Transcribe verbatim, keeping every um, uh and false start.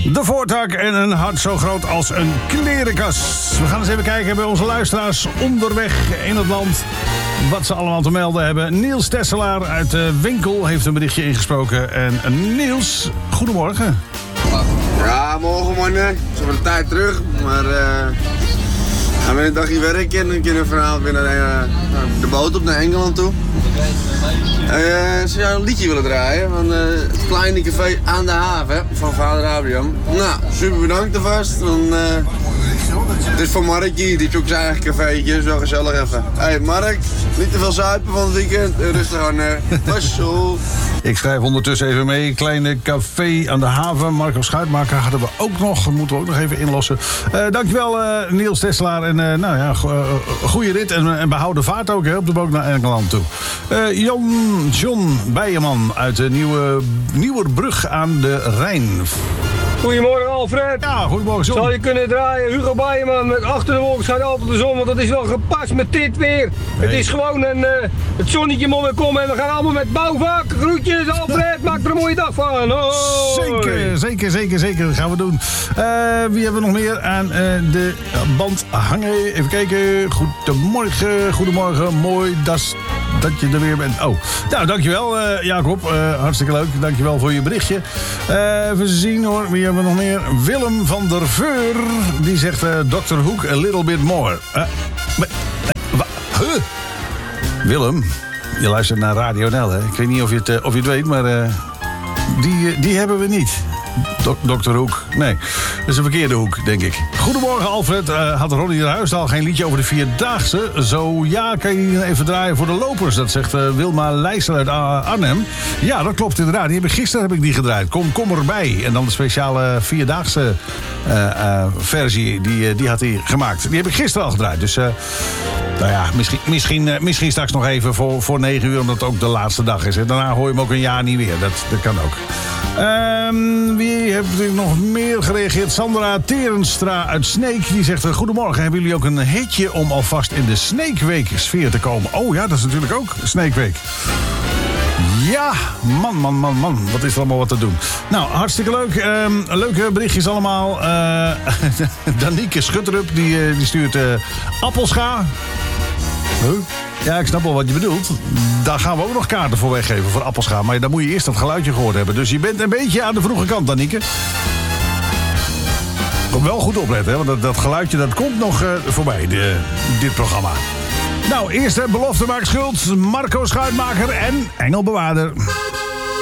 De voortak en een hart zo groot als een klerenkast. We gaan eens even kijken bij onze luisteraars onderweg in het land wat ze allemaal te melden hebben. Niels Tesselaar uit de winkel heeft een berichtje ingesproken. En Niels, goedemorgen. Ja, morgen man. Ik ben een tijd terug, maar uh, gaan we een dagje werken en dan kunnen we vanavond weer naar uh, de boot op naar Engeland toe. Uh, ze zou een liedje willen draaien van uh, het kleine café aan de haven van vader Abraham. Nou, super bedankt alvast. Dan, uh, het is voor Mark hier, die heeft ook zijn eigen cafeetje, is wel gezellig even. Hé hey Mark, niet te veel zuipen van het weekend, rustig aan. Uh, zo. Ik schrijf ondertussen even mee. Kleine café aan de haven. Marco Schuitmaker hadden we ook nog. Moeten we ook nog even inlossen. Uh, dankjewel uh, Niels Tesselaar. En uh, nou ja, go- uh, goede rit. En, en behouden vaart ook hè, op de boot naar Engeland toe. Uh, Jan John Bijeman uit de nieuwe Nieuwerbrug aan de Rijn. Goedemorgen Alfred. Ja, goedemorgen John. Zou je kunnen draaien, Hugo Bijeman, met achter de wolken schijnt altijd de zon, want dat is wel gepast met dit weer. Nee. Het is gewoon een, uh, het zonnetje moet weer komen en we gaan allemaal met bouwvak. Groetjes Alfred, maak er een mooie dag van. Hoi. Zeker, zeker, zeker, zeker. Dat gaan we doen. Uh, wie hebben we nog meer aan uh, de band hangen? Even kijken. Goedemorgen, goedemorgen. Mooi dat, dat je er weer bent. Oh, nou, dankjewel uh, Jacob. Uh, hartstikke leuk. Dankjewel voor je berichtje. Uh, even zien hoor. Wie hebben we nog meer? Willem van der Veur. Die zegt uh, dokter Hoek a little bit more. Uh, uh, wa- huh? Willem, je luistert naar Radio N L, hè? Ik weet niet of je het, uh, of je het weet, maar uh, die, uh, die hebben we niet. Dok- dokter Hoek. Nee, dat is een verkeerde hoek, denk ik. Goedemorgen, Alfred. Uh, had Ronnie de Huis al geen liedje over de Vierdaagse? Zo ja, kan je die even draaien voor de lopers? Dat zegt uh, Wilma Leijster uit uh, Arnhem. Ja, dat klopt inderdaad. Die heb ik, gisteren heb ik die gedraaid. Kom, kom erbij. En dan de speciale Vierdaagse uh, uh, versie, die, uh, die had hij gemaakt. Die heb ik gisteren al gedraaid. Dus... Uh, Nou ja, misschien, misschien, uh, misschien straks nog even voor, voor negen uur, omdat het ook de laatste dag is. Hè. Daarna hoor je hem ook een jaar niet weer. Dat, dat kan ook. Um, wie heeft natuurlijk nog meer gereageerd? Sandra Terenstra uit Sneek. Die zegt, goedemorgen, hebben jullie ook een hitje om alvast in de Sneekweek sfeer te komen? Oh ja, dat is natuurlijk ook Sneekweek. Ja, man, man, man, man. Wat is er allemaal wat te doen. Nou, hartstikke leuk. Um, leuke berichtjes allemaal. Uh, Danieke Schutterup, die, uh, die stuurt uh, appelscha. Huh? Ja, ik snap wel wat je bedoelt. Daar gaan we ook nog kaarten voor weggeven, voor appelscha. Maar dan moet je eerst dat geluidje gehoord hebben. Dus je bent een beetje aan de vroege kant, Danieke. Wel goed opletten, hè? Want dat, dat geluidje dat komt nog uh, voorbij, de, dit programma. Nou, eerst de belofte maakt schuld. Marco Schuitmaker en Engelbewaarder.